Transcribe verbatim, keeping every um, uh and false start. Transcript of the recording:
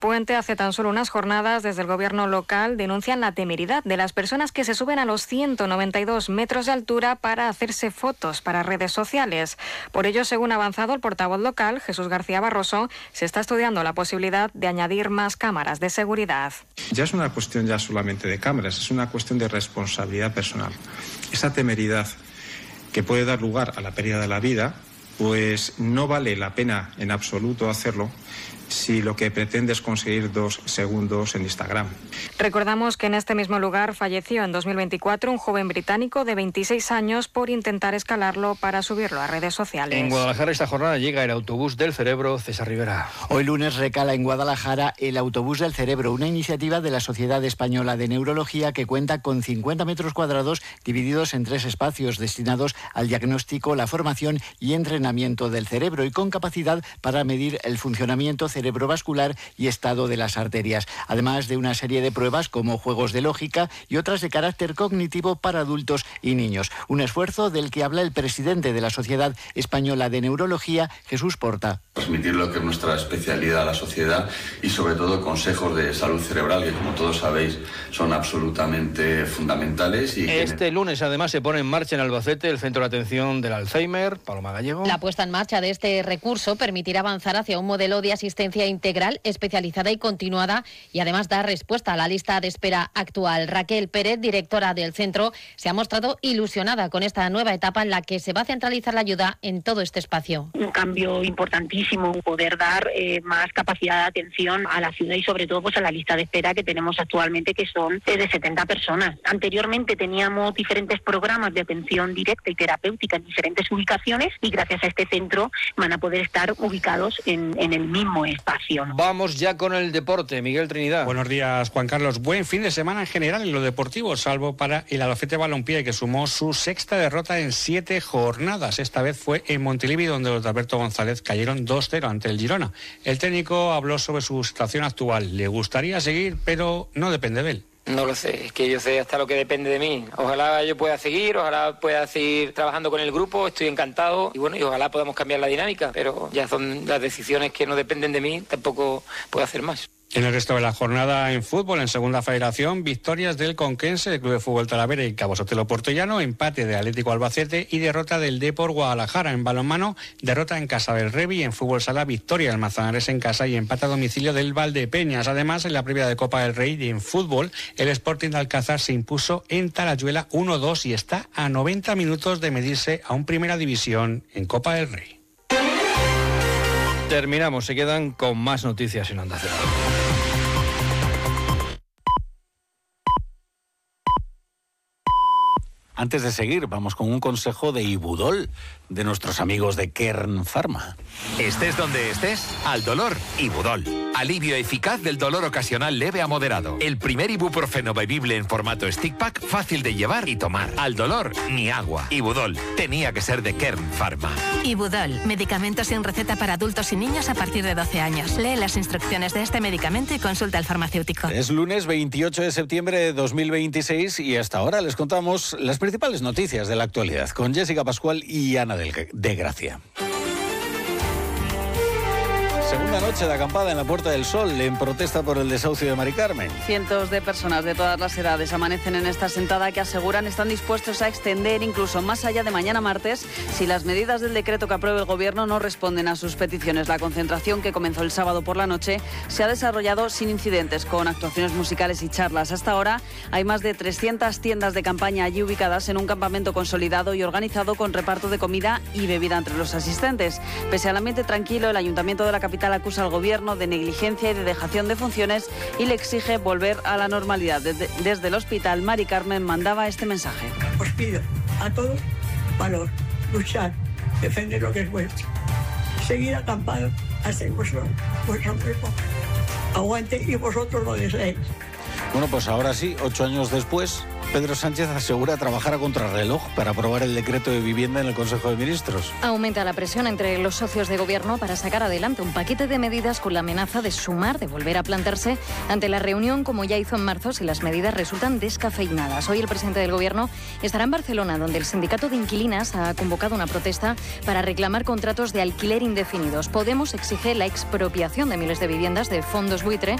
Puente, hace tan solo unas jornadas, desde el gobierno local denuncian la temeridad de las personas que se suben a los ciento noventa y dos metros de altura para hacerse fotos para redes sociales. Por ello, según ha avanzado el portavoz local, Jesús García Barroso, se está estudiando la posibilidad de añadir más cámaras de seguridad. Ya es una cuestión ya solamente de cámaras, es una cuestión de responsabilidad personal. Esa temeridad que puede dar lugar a la pérdida de la vida, pues no vale la pena en absoluto hacerlo si lo que pretende es conseguir dos segundos en Instagram. Recordamos que en este mismo lugar falleció en dos mil veinticuatro un joven británico de veintiséis años por intentar escalarlo para subirlo a redes sociales. En Guadalajara esta jornada llega el autobús del cerebro. César Rivera. Hoy lunes recala en Guadalajara el autobús del cerebro, una iniciativa de la Sociedad Española de Neurología que cuenta con cincuenta metros cuadrados divididos en tres espacios destinados al diagnóstico, la formación y entrenamiento del cerebro y con capacidad para medir el funcionamiento cerebrovascular y estado de las arterias, además de una serie de pruebas como juegos de lógica y otras de carácter cognitivo para adultos y niños. Un esfuerzo del que habla el presidente de la Sociedad Española de Neurología, Jesús Porta. Transmitir lo que es nuestra especialidad a la sociedad y sobre todo consejos de salud cerebral que, como todos sabéis, son absolutamente fundamentales. Y este que... lunes además se pone en marcha en Albacete el Centro de Atención del Alzheimer. Paloma Gallego. La puesta en marcha de este recurso permitirá avanzar hacia un modelo de asistencia integral, especializada y continuada, y además dar respuesta a la lista de espera actual. Raquel Pérez, directora del centro, se ha mostrado ilusionada con esta nueva etapa en la que se va a centralizar la ayuda en todo este espacio. Un cambio importantísimo, poder dar eh, más capacidad de atención a la ciudad y sobre todo pues a la lista de espera que tenemos actualmente, que son eh, de setenta personas. Anteriormente teníamos diferentes programas de atención directa y terapéutica en diferentes ubicaciones y gracias a este centro van a poder estar ubicados en, en el mismo espacio. Vamos ya con el deporte. Miguel Trinidad. Buenos días, Juan Carlos. Buen fin de semana en general en lo deportivo, salvo para el Albacete Balompié, que sumó su sexta derrota en siete jornadas. Esta vez fue en Montilivi, donde los de Alberto González cayeron dos cero ante el Girona. El técnico habló sobre su situación actual. Le gustaría seguir, pero no depende de él. No lo sé, es que yo sé hasta lo que depende de mí. Ojalá yo pueda seguir, ojalá pueda seguir trabajando con el grupo, estoy encantado y bueno, y ojalá podamos cambiar la dinámica, pero ya son las decisiones que no dependen de mí, tampoco puedo hacer más. En el resto de la jornada en fútbol, en segunda federación, victorias del Conquense, del Club de Fútbol Talavera y Cabo Sotelo Portollano, empate de Atlético Albacete y derrota del Depor Guadalajara. En balonmano, derrota en casa del Revi, en fútbol sala, victoria del Manzanares en casa y empate a domicilio del Valdepeñas. Además, en la previa de Copa del Rey y en fútbol, el Sporting de Alcázar se impuso en Talayuela uno dos y está a noventa minutos de medirse a un Primera División en Copa del Rey. Terminamos, se quedan con más noticias en Onda Cero. Antes de seguir, vamos con un consejo de Ibudol, de nuestros amigos de Kern Pharma. Estés donde estés, al dolor, Ibudol. Alivio eficaz del dolor ocasional leve a moderado. El primer ibuprofeno bebible en formato stick pack, fácil de llevar y tomar. Al dolor, ni agua. Ibudol, tenía que ser de Kern Pharma. Ibudol, medicamento sin receta para adultos y niños a partir de doce años. Lee las instrucciones de este medicamento y consulta al farmacéutico. Es lunes veintiocho de septiembre de dos mil veintiséis y hasta ahora les contamos las principales noticias de la actualidad con Jessica Pascual y Ana de Gracia. Segunda noche de acampada en la Puerta del Sol en protesta por el desahucio de Mari Carmen. Cientos de personas de todas las edades amanecen en esta sentada que aseguran están dispuestos a extender incluso más allá de mañana martes si las medidas del decreto que apruebe el Gobierno no responden a sus peticiones. La concentración, que comenzó el sábado por la noche, se ha desarrollado sin incidentes, con actuaciones musicales y charlas. Hasta ahora hay más de trescientas tiendas de campaña allí ubicadas en un campamento consolidado y organizado con reparto de comida y bebida entre los asistentes. Pese al ambiente tranquilo, el Ayuntamiento de la capital acusa al Gobierno de negligencia y de dejación de funciones y le exige volver a la normalidad. Desde, desde el hospital, Mari Carmen mandaba este mensaje. Os pido a todos valor, luchar, defender lo que es vuestro, seguir acampados hasta que vuestro, vuestro cuerpo aguante y vosotros lo deseéis. Bueno, pues ahora sí, ocho años después, Pedro Sánchez asegura trabajar a contrarreloj para aprobar el decreto de vivienda en el Consejo de Ministros. Aumenta la presión entre los socios de gobierno para sacar adelante un paquete de medidas con la amenaza de sumar, de volver a plantarse ante la reunión como ya hizo en marzo si las medidas resultan descafeinadas. Hoy el presidente del gobierno estará en Barcelona, donde el sindicato de inquilinas ha convocado una protesta para reclamar contratos de alquiler indefinidos. Podemos exige la expropiación de miles de viviendas de fondos buitre